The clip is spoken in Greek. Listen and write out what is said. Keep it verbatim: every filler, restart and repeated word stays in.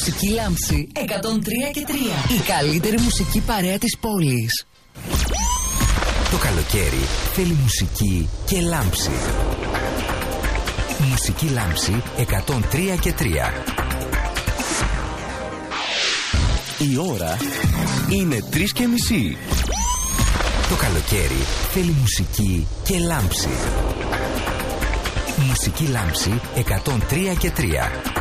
Μουσική Λάμψη εκατόν τρία και τρία. Η καλύτερη μουσική παρέα της πόλης. Το καλοκαίρι θέλει μουσική και λάμψη. Μουσική Λάμψη εκατόν τρία και τρία. Η ώρα είναι τρεις και μισή. Το καλοκαίρι θέλει μουσική και λάμψη. Μουσική Λάμψη εκατόν τρία και τρία.